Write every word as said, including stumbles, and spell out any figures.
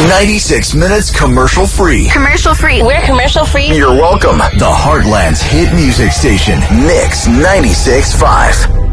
ninety-six minutes commercial free. Commercial free. We're commercial free. You're welcome. The Heartland's hit music station, Mix ninety-six point five.